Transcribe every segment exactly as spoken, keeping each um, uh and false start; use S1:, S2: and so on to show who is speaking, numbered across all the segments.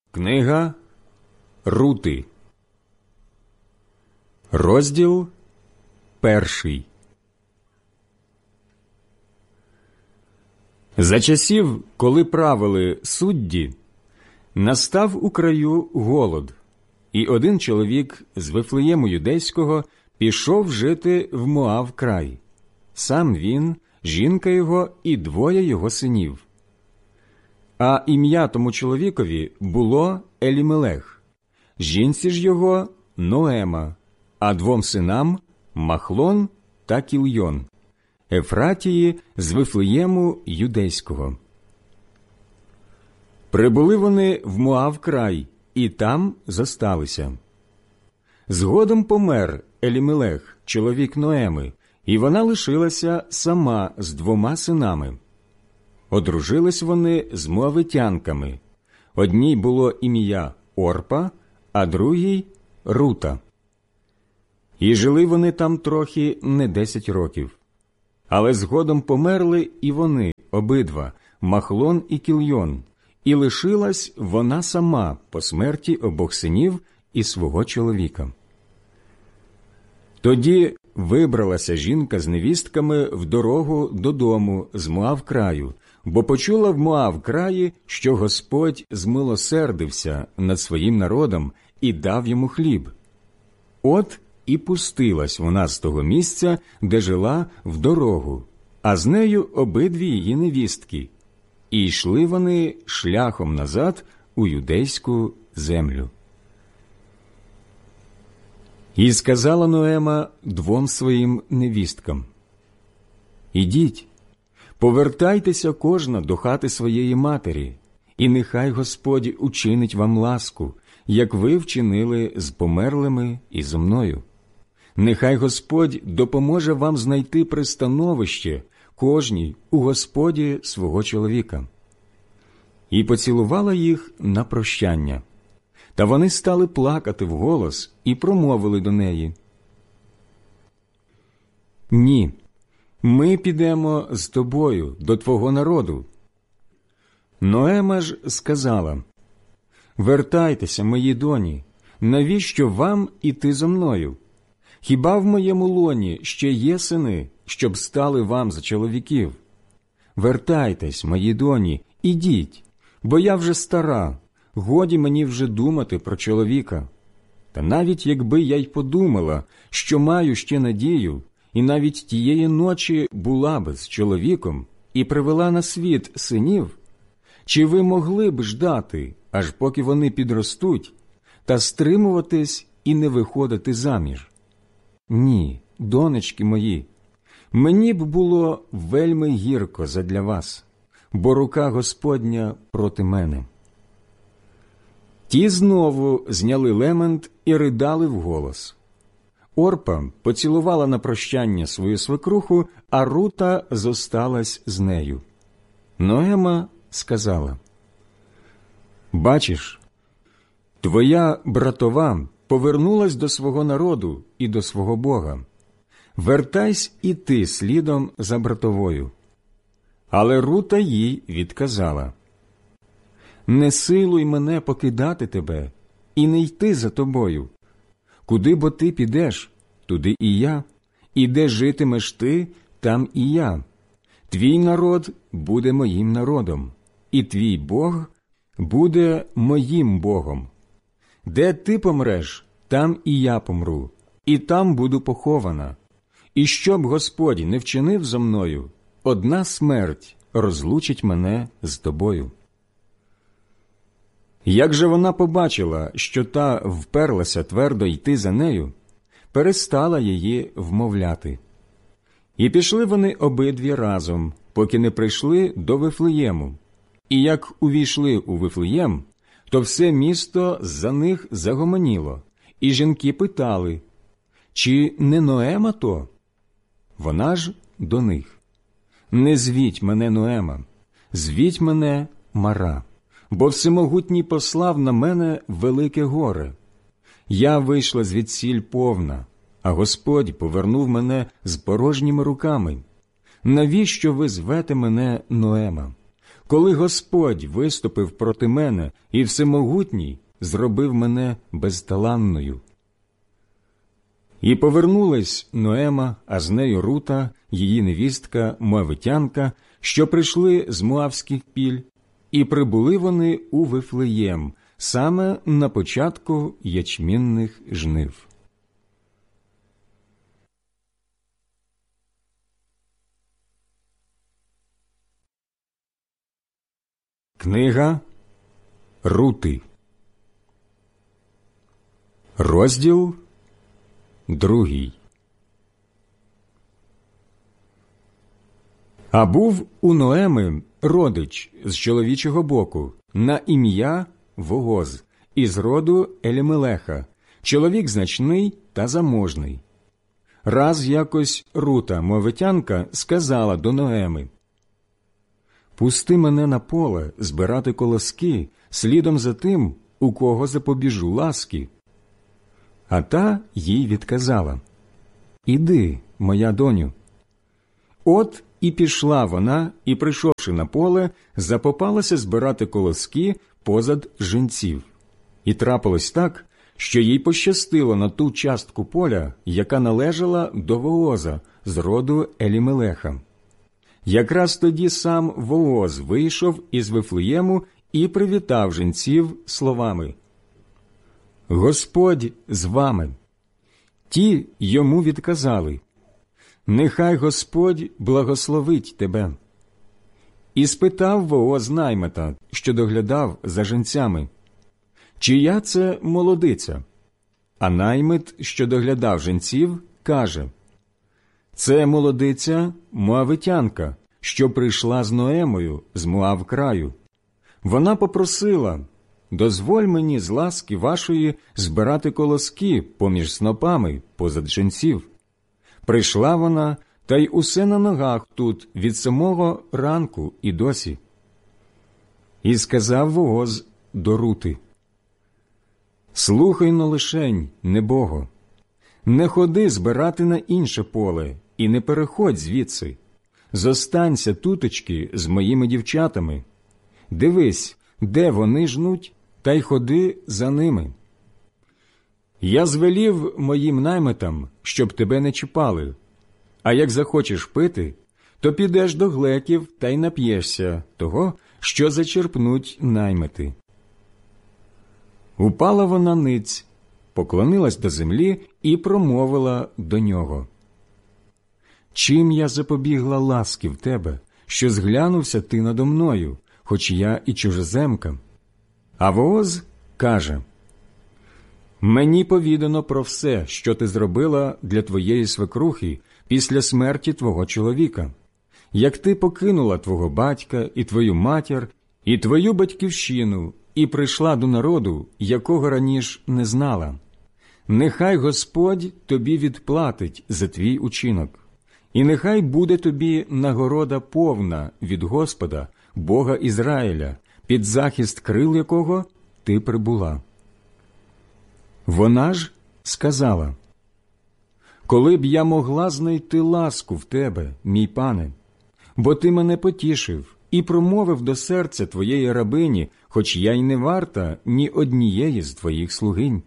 S1: Книга Рути, розділ перший. За часів, коли правили судді, настав у краю голод, і один чоловік з Вифлеєму юдейського пішов жити в Моав край. Сам він, жінка його і двоє його синів. А ім'я тому чоловікові було Елімелех, жінці ж його Ноема, а двом синам Махлон та Кільйон, Ефратії з Вифлеєму юдейського. Прибули вони в Моав край, і там зосталися. Згодом помер Елімелех, чоловік Ноеми, і вона лишилася сама з двома синами. Одружились вони з моавитянками. Одній було ім'я Орпа, а другій – Рута. І жили вони там трохи не десять років. Але згодом померли і вони, обидва, Махлон і Кільйон, і лишилась вона сама по смерті обох синів і свого чоловіка. Тоді вибралася жінка з невістками в дорогу додому з Моав краю, бо почула в Моав краї, що Господь змилосердився над своїм народом і дав йому хліб. От і пустилась вона з того місця, де жила, в дорогу, а з нею обидві її невістки. І йшли вони шляхом назад у юдейську землю. І сказала Ноема двом своїм невісткам: «Ідіть, повертайтеся кожна до хати своєї матері, і нехай Господь учинить вам ласку, як ви вчинили з померлими і зо мною. Нехай Господь допоможе вам знайти пристановище кожній у Господі свого чоловіка». І поцілувала їх на прощання. Та вони стали плакати вголос і промовили до неї: «Ні, ми підемо з тобою до твого народу». Ноема ж сказала: «Вертайтеся, мої доні, навіщо вам іти зо мною? Хіба в моєму лоні ще є сини, щоб стали вам за чоловіків? Вертайтесь, мої доні, ідіть, бо я вже стара, годі мені вже думати про чоловіка. Та навіть якби я й подумала, що маю ще надію, і навіть тієї ночі була би з чоловіком і привела на світ синів, чи ви могли б ждати, аж поки вони підростуть, та стримуватись і не виходити заміж? Ні, донечки мої, мені б було вельми гірко задля вас, бо рука Господня проти мене». Ті знову зняли лемент і ридали вголос. Орпа поцілувала на прощання свою свекруху, а Рута зосталась з нею. Ноема сказала: «Бачиш, твоя братова повернулась до свого народу і до свого Бога. Вертайсь і ти слідом за братовою». Але Рута їй відказала: «Не силуй мене покидати тебе і не йти за тобою. Куди бо ти підеш, туди і я, і де житимеш ти, там і я. Твій народ буде моїм народом, і твій Бог буде моїм Богом. Де ти помреш, там і я помру, і там буду похована. І щоб Господь не вчинив зо мною, одна смерть розлучить мене з тобою». Як же вона побачила, що та вперлася твердо йти за нею, перестала її вмовляти. І пішли вони обидві разом, поки не прийшли до Вифлеєму. І як увійшли у Вифлеєм, то все місто за них загомоніло, і жінки питали: «Чи не Ноема то?» Вона ж до них: «Не звіть мене Ноема, звіть мене Мара, бо всемогутній послав на мене велике горе. Я вийшла звідсіль повна, а Господь повернув мене з порожніми руками. Навіщо ви звете мене Ноема? коли Господь виступив проти мене і Всемогутній зробив мене безталанною. І повернулась Ноема, а з нею Рута, її невістка, моавитянка, що прийшли з Моавських піль, і прибули вони у Вифлеєм, саме на початку ячмінних жнив. Книга Рути. Розділ другий. А був у Ноеми родич з чоловічого боку, на ім'я Вооз, із роду Елімелеха, чоловік значний та заможний. Раз якось Рута, моавитянка, сказала до Ноеми: «Пусти мене на поле збирати колоски, слідом за тим, у кого запобіжу ласки». А та їй відказала: «Іди, моя доню». От і пішла вона, і, прийшовши на поле, запопалася збирати колоски позад жінців. І трапилось так, що їй пощастило на ту частку поля, яка належала до Вооза з роду Елімелеха. Якраз тоді сам Вооз вийшов із Вифлеєму і привітав жінців словами: «Господь з вами». Ті йому відказали: «Нехай Господь благословить тебе». І спитав Вооз наймита, що доглядав за жінцями: «Чия це молодиця?» А наймит, що доглядав жінців, каже: «Це молодиця моавитянка, що прийшла з Ноемою з Моав краю. Вона попросила: дозволь мені з ласки вашої збирати колоски поміж снопами позад жінців. Прийшла вона, та й усе на ногах тут від самого ранку і досі». І сказав Вооз до Рути: «Слухай-но лишень, небого, не ходи збирати на інше поле і не переходь звідси. Зостанься тутечки з моїми дівчатами. Дивись, де вони жнуть, та й ходи за ними. Я звелів моїм наймитам, щоб тебе не чіпали, а як захочеш пити, то підеш до глеків та й нап'єшся того, що зачерпнуть наймити». Упала вона ниць, поклонилась до землі і промовила до нього: «Чим я запобігла ласки в тебе, що зглянувся ти надо мною, хоч я і чужеземка?» А Вооз каже: «Мені повідано про все, що ти зробила для твоєї свекрухи після смерті твого чоловіка, як ти покинула твого батька і твою матір, і твою батьківщину, і прийшла до народу, якого раніше не знала. Нехай Господь тобі відплатить за твій учинок, і нехай буде тобі нагорода повна від Господа, Бога Ізраїля, під захист крил якого ти прибула». Вона ж сказала: «Коли б я могла знайти ласку в тебе, мій пане, бо ти мене потішив і промовив до серця твоєї рабині, хоч я й не варта ні однієї з твоїх слугинь».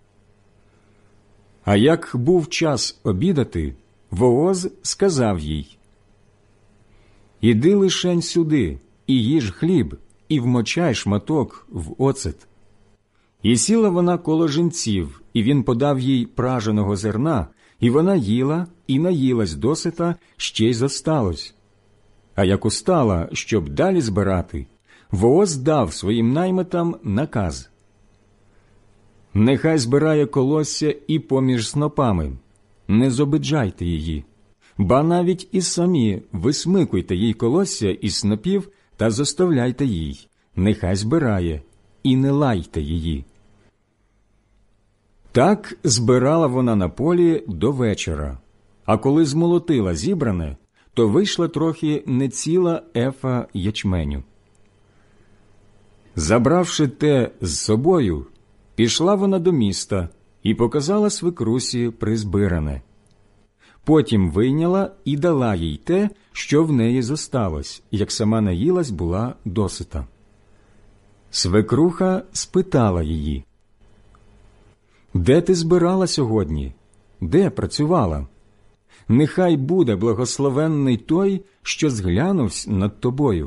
S1: А як був час обідати, Вооз сказав їй: «Іди лишень сюди, і їж хліб, і вмочай шматок в оцет». І сіла вона коло жінців, і він подав їй праженого зерна, і вона їла і наїлась досита, ще й зосталось. А як устала, щоб далі збирати, Вооз дав своїм наймитам наказ: «Нехай збирає колосся і поміж снопами, не зобиджайте її, ба навіть і самі висмикуйте їй колосся із снопів та зоставляйте їй, нехай збирає, і не лайте її». Так збирала вона на полі до вечора, а коли змолотила зібране, то вийшла трохи не ціла ефа ячменю. Забравши те з собою, пішла вона до міста і показала свекрусі призбиране. Потім вийняла і дала їй те, що в неї зосталось, як сама наїлась була досита. Свекруха спитала її: «Де ти збирала сьогодні? Де працювала? Нехай буде благословенний той, що зглянувсь над тобою».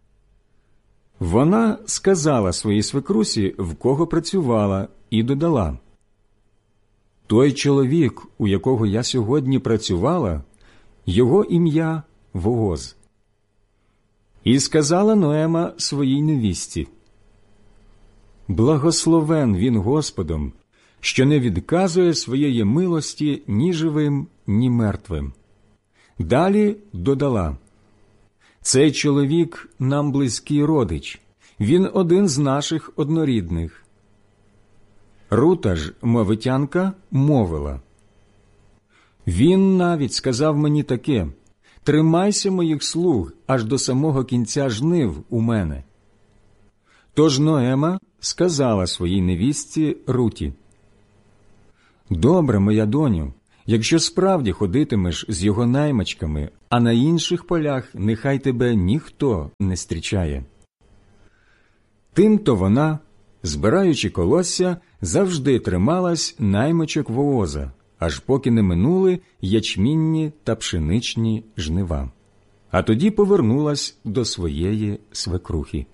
S1: Вона сказала своїй свекрусі, в кого працювала, і додала: «Той чоловік, у якого я сьогодні працювала, його ім'я Вооз». І сказала Ноема своїй невісті: «Благословен він Господом, що не відказує своєї милості ні живим, ні мертвим». Далі додала: «Цей чоловік нам близький родич, він один з наших однорідних». Рута ж, мовитянка, мовила: «Він навіть сказав мені таке: тримайся моїх слуг аж до самого кінця жнив у мене». Тож Ноема сказала своїй невістці Руті: «Добре, моя доню, якщо справді ходитимеш з його наймичками, а на інших полях нехай тебе ніхто не зустрічає». Тимто вона, збираючи колосся, завжди трималась наймичок Вооза, аж поки не минули ячмінні та пшеничні жнива. А тоді повернулась до своєї свекрухи.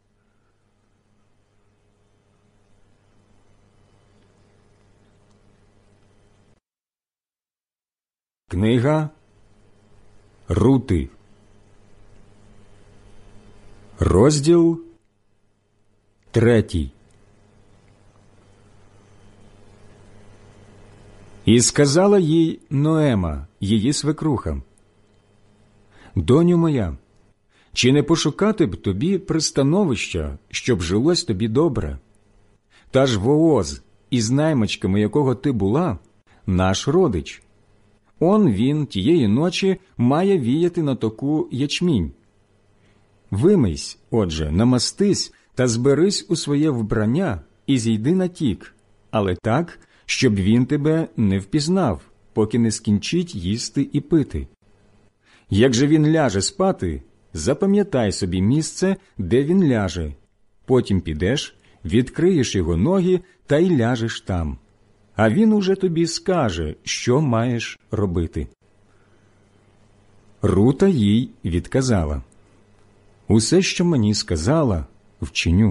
S1: Книга Рути, розділ третій. І сказала їй Ноема, її свекруха: «Доню моя, чи не пошукати б тобі пристановища, щоб жилось тобі добре? Та ж Вооз, із наймичками якого ти була, наш родич. Он він тієї ночі має віяти на току ячмінь. Вимийсь, отже, намастись та зберись у своє вбрання і зійди на тік, але так, щоб він тебе не впізнав, поки не скінчить їсти і пити. Як же він ляже спати, запам'ятай собі місце, де він ляже. Потім підеш, відкриєш його ноги та й ляжеш там. А він уже тобі скаже, що маєш робити». Рута їй відказала: «Усе, що мені сказала, вчиню».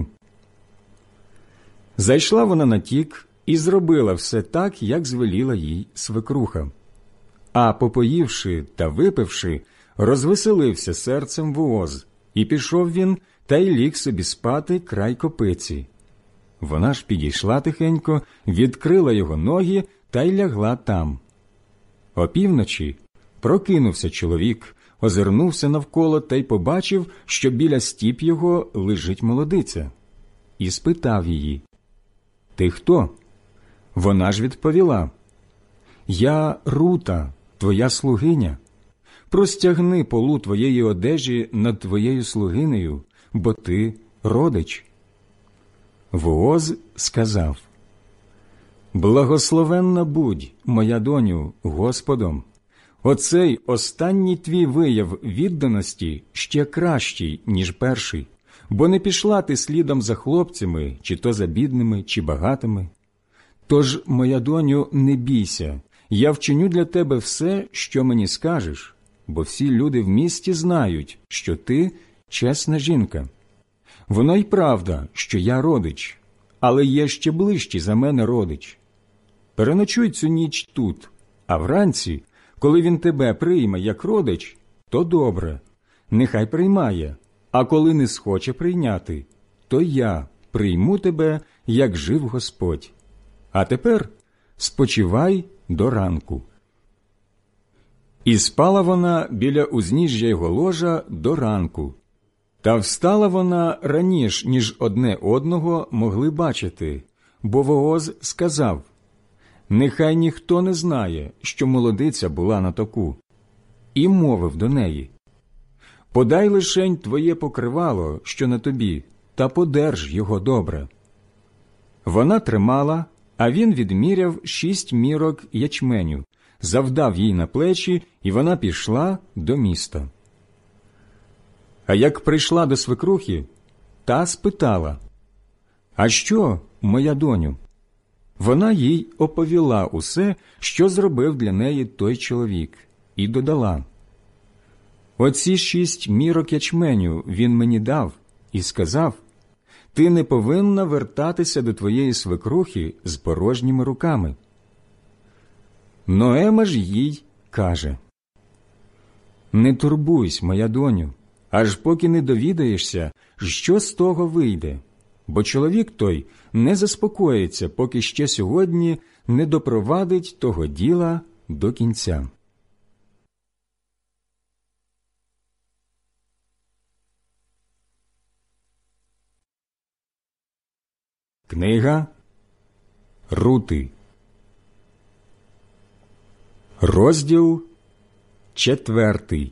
S1: Зайшла вона на тік і зробила все так, як звеліла їй свекруха. А попоївши та випивши, розвеселився серцем Вооз, і пішов він та й ліг собі спати край копиці. Вона ж підійшла тихенько, відкрила його ноги та й лягла там. Опівночі прокинувся чоловік, озирнувся навколо та й побачив, що біля стіп його лежить молодиця. І спитав її: «Ти хто?» Вона ж відповіла: «Я Рута, твоя слугиня. Простягни полу твоєї одежі над твоєю слугинею, бо ти родич». Вооз сказав: «Благословенна будь, моя доню, Господом. Оцей останній твій вияв відданості ще кращий, ніж перший, бо не пішла ти слідом за хлопцями, чи то за бідними, чи багатими. Тож, моя доню, не бійся, я вчиню для тебе все, що мені скажеш, бо всі люди в місті знають, що ти чесна жінка. Воно й правда, що я родич, але є ще ближчий за мене родич. Переночуй цю ніч тут, а вранці, коли він тебе прийме як родич, то добре, нехай приймає, а коли не схоче прийняти, то я прийму тебе, як жив Господь. А тепер спочивай до ранку». І спала вона біля узніжжя його ложа до ранку. Та встала вона раніш, ніж одне одного могли бачити, бо Вооз сказав: «Нехай ніхто не знає, що молодиця була на току». І мовив до неї: «Подай лишень твоє покривало, що на тобі, та подерж його добре». Вона тримала, а він відміряв шість мірок ячменю, завдав їй на плечі, і вона пішла до міста. А як прийшла до свекрухи, та спитала: «А що, моя доню?» Вона їй оповіла усе, що зробив для неї той чоловік, і додала: «Оці шість мірок ячменю він мені дав і сказав: ти не повинна вертатися до твоєї свекрухи з порожніми руками». Ноема ж їй каже: «Не турбуйся, моя доню, аж поки не довідаєшся, що з того вийде, бо чоловік той не заспокоїться, поки ще сьогодні не допровадить того діла до кінця». Книга Рути, розділ четвертий.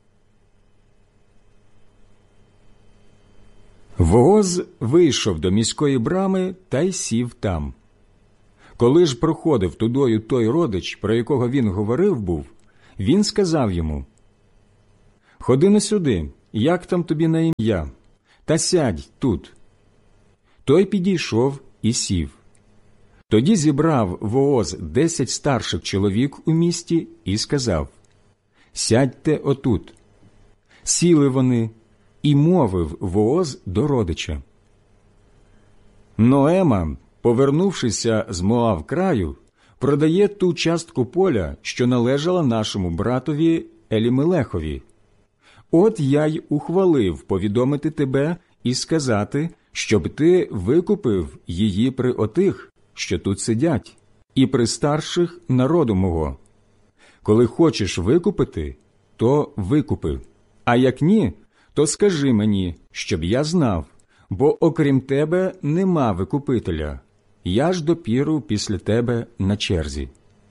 S1: Вооз вийшов до міської брами та й сів там. Коли ж проходив тудою той родич, про якого він говорив був, він сказав йому: «Ходи на сюди, як там тобі на ім'я, та сядь тут». Той підійшов і сів. Тоді зібрав Вооз десять старших чоловік у місті і сказав: «Сядьте отут». Сіли вони, і мовив Вооз до родича: «Ноема, повернувшися з Моав краю, продає ту частку поля, що належала нашому братові Елімелехові. От я й ухвалив повідомити тебе і сказати, щоб ти викупив її при отих, що тут сидять, і при старших народу мого. Коли хочеш викупити, то викупи, а як ні, то скажи мені, щоб я знав, бо окрім тебе нема викупителя, я ж допіру після тебе на черзі».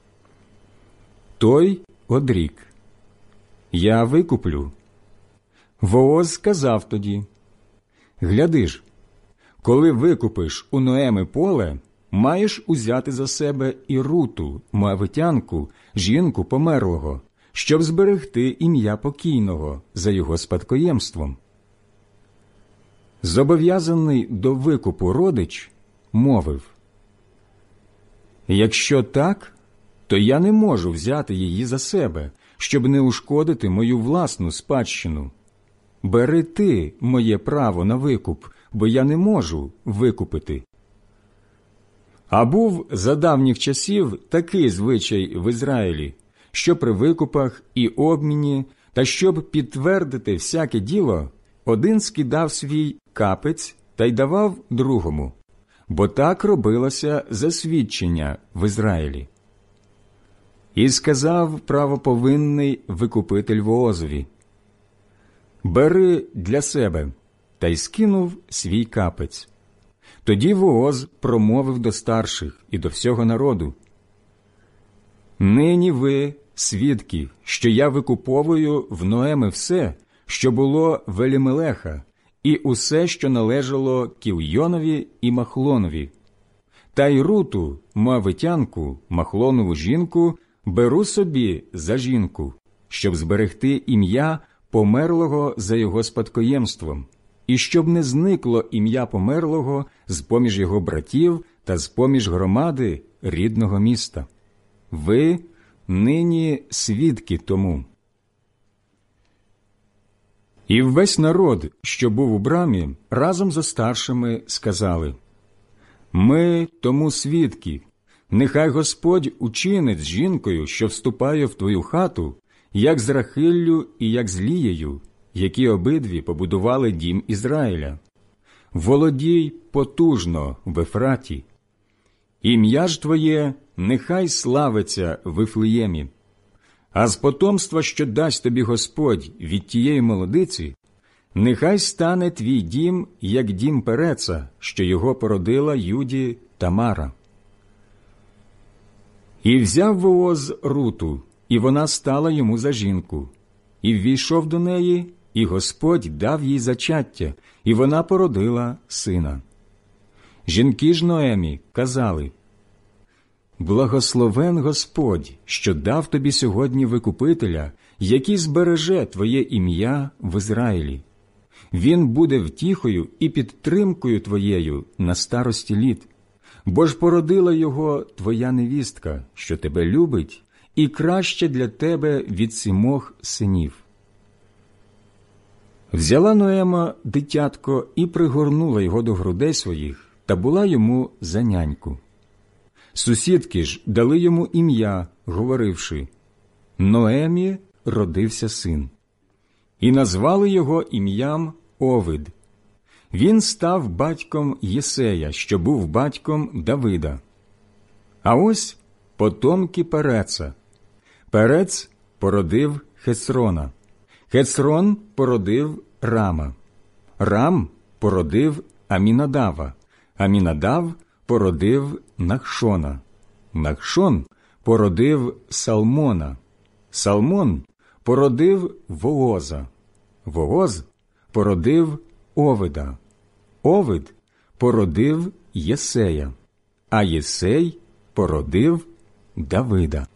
S1: Той одрік: «Я викуплю». Вооз сказав тоді: «Гляди ж, коли викупиш у Ноеми поле, маєш узяти за себе і Руту, моавитянку, жінку померлого, щоб зберегти ім'я покійного за його спадкоємством». Зобов'язаний до викупу родич мовив: «Якщо так, то я не можу взяти її за себе, щоб не ушкодити мою власну спадщину. Бери ти моє право на викуп, бо я не можу викупити». А був за давніх часів такий звичай в Ізраїлі, що при викупах і обміні, та щоб підтвердити всяке діло, один скидав свій капець та й давав другому, бо так робилося засвідчення в Ізраїлі. І сказав правоповинний викупитель Воозові: «Бери для себе», та й скинув свій капець. Тоді Вооз промовив до старших і до всього народу: «Нині ви свідки, що я викуповую в Ноеми все, що було в Елімелеха, і усе, що належало Кільйонові і Махлонові. Та й Руту, моавитянку, Махлонову жінку, беру собі за жінку, щоб зберегти ім'я померлого за його спадкоємством, і щоб не зникло ім'я померлого з-поміж його братів та з-поміж громади рідного міста. Ви нині свідки тому». І весь народ, що був у брамі, разом зо старшими сказали: «Ми тому свідки. Нехай Господь учинить з жінкою, що вступає в твою хату, як з Рахиллю і як з Лією, які обидві побудували дім Ізраїля. Володій потужно в Ефраті. Ім'я ж твоє нехай славиться в Вифлеємі. А з потомства, що дасть тобі Господь від тієї молодиці, нехай стане твій дім, як дім Переца, що його породила Юді Тамара». І взяв Вооз Руту, і вона стала йому за жінку. І ввійшов до неї, і Господь дав їй зачаття, і вона породила сина. Жінки ж Ноемі казали: благословен Господь, що дав тобі сьогодні Викупителя, який збереже твоє ім'я в Ізраїлі. Він буде втіхою і підтримкою твоєю на старості літ, бо ж породила його твоя невістка, що тебе любить, і краще для тебе від сімох синів. Взяла Ноема дитятко і пригорнула його до грудей своїх, та була йому за няньку. Сусідки ж дали йому ім'я, говоривши: Ноемі родився син. І назвали його ім'ям Овид. Він став батьком Єсея, що був батьком Давида. А ось потомки Переца. Перец породив Хесрона. Хесрон породив Рама. Рам породив Амінадава. Амінадав породив Нахшона. Нахшон породив Салмона. Салмон породив Вооза. Вооз породив Овида. Овид породив Єсея. А Єсей породив Давида.